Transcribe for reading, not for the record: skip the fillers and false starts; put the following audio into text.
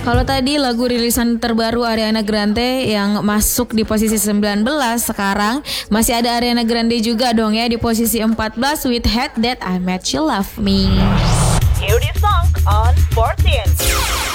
Kalau tadi lagu rilisan terbaru Ariana Grande yang masuk di posisi 19, sekarang masih ada Ariana Grande juga dong ya di posisi 14 with Hate That I Met You Love Me. Hear this song on 14.